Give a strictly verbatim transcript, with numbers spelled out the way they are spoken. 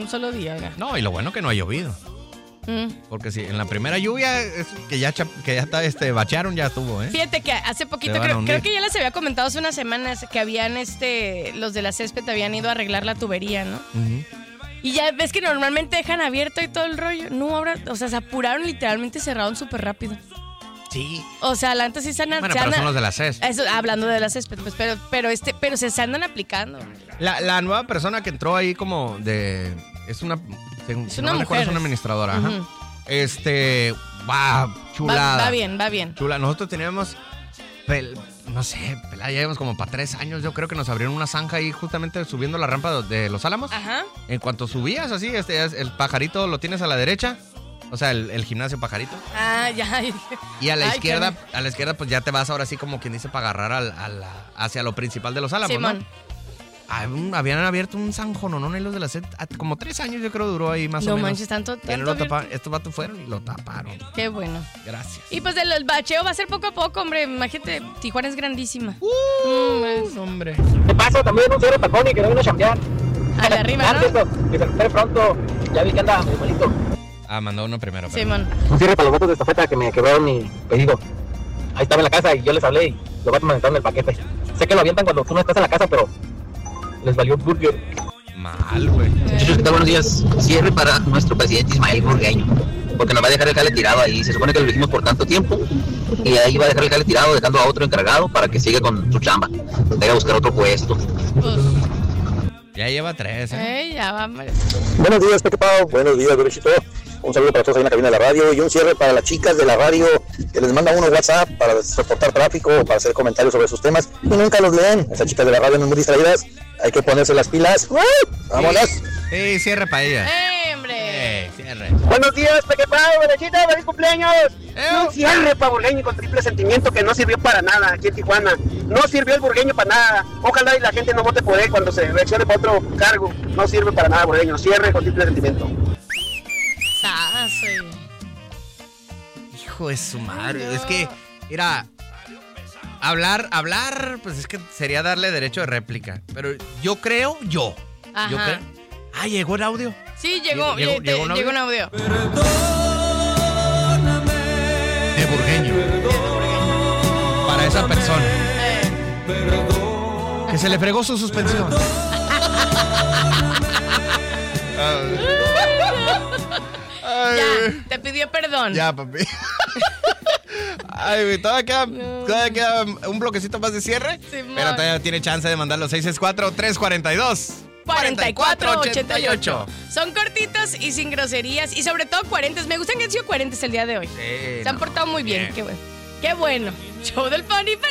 un solo día. Oiga. No, y lo bueno que no ha llovido. Mm. Porque si en la primera lluvia es que ya que ya está este bachearon ya estuvo, ¿eh? Fíjate que hace poquito creo, creo que ya les había comentado hace unas semanas que habían este los de la césped habían ido a arreglar la tubería, ¿no? Uh-huh. Y ya ves que normalmente dejan abierto y todo el rollo. No, ahora, o sea, se apuraron literalmente, cerraron súper rápido. Sí. O sea, la antes sí se andan. Bueno, se pero andan, son los de la césped. Eso, hablando de la césped, pues, pero, pero este, pero se, se andan aplicando. La, la nueva persona que entró ahí como de es una según, es si una no mujer, es una administradora, uh-huh. ajá. Este, wow, chulada. Va, va bien, va bien. Chula. Nosotros teníamos pel, no sé, pelada, ya llevamos como para tres años. Yo creo que nos abrieron una zanja ahí justamente subiendo la rampa de Los Álamos. Ajá. En cuanto subías así, este el pajarito lo tienes a la derecha. O sea, el, el gimnasio pajarito. Ah, ya. Y a la Ay, izquierda, qué... a la izquierda, pues ya te vas ahora sí como quien dice para agarrar al, a la, hacia lo principal de Los Álamos, Simón. ¿No? Habían abierto un zanjononón en los de la set. Como tres años yo creo duró ahí más no o menos. No manches, tanto, tanto lo taparon, estos vatos fueron y lo taparon. Qué bueno. Gracias. Y pues el, el bacheo va a ser poco a poco, hombre. Imagínate, Tijuana es grandísima. Uh, mm, es, hombre. ¿Qué pasa? También un cero Paconi que no vino a chambear. A la arriba, ¿no? Esto, que se recupere pronto. Ya vi que anda muy bonito. Ah, mandó uno primero. Simón. Un cierre para los vatos de estafeta que me quebraron mi pedido. Ahí estaba en la casa y yo les hablé y los vatos me aventaron el paquete. Sé que lo avientan cuando tú no estás en la casa, pero les valió un burger. Mal, güey. Muchachos, ¿qué tal? Buenos días. Cierre para nuestro presidente Ismael Burgueño, porque nos va a dejar el jale tirado ahí. Se supone que lo dijimos por tanto tiempo y ahí va a dejar el jale tirado, dejando a otro encargado para que siga con su chamba. Venga a buscar otro puesto. Pues, ya lleva tres, ¿eh? Ey, ya vamos. Buenos días, Peque Pau. Buenos días, Derechito. Un saludo para todos ahí en la cabina de la radio y un cierre para las chicas de la radio que les mandan unos WhatsApp para soportar tráfico o para hacer comentarios sobre sus temas y nunca los leen. Esas chicas de la radio no muy distraídas, hay que ponerse las pilas. ¡Uh! ¡Vámonos! Sí, sí, cierre para ella. ¡Eh, hombre! Eh, cierre. Buenos días, Peque Pau, Derechito, feliz cumpleaños. Eh, un cierre para Burgueño con triple sentimiento que no sirvió para nada aquí en Tijuana. No sirvió el Burgueño para nada. Ojalá y la gente no vote por él cuando se eleccione para otro cargo. No sirve para nada, Burgueño. Cierre con triple sentimiento. Ah, sí. Hijo de su madre, no. Es que, mira, hablar, hablar, pues es que sería darle derecho de réplica. Pero yo creo, yo, Ajá. yo creo. Ah, ¿llegó el audio? Sí, llegó, llegó, llegó, llegó, un, audio? llegó un audio. De Burgueño. Para esa persona. Eh. Que se le fregó su suspensión. Ya, te pidió perdón. Ya, papi. Ay, todavía queda, no. todavía queda un bloquecito más de cierre. Sí, pero todavía tiene chance de mandar los seis seis cuatro, tres cuatro dos, cuarenta y cuatro ochenta y ocho. Son cortitos y sin groserías y sobre todo coherentes. Me gustan que han sido coherentes el día de hoy. Sí, Se han no, portado muy bien. bien. Qué bueno. Qué bueno. Show del Pony.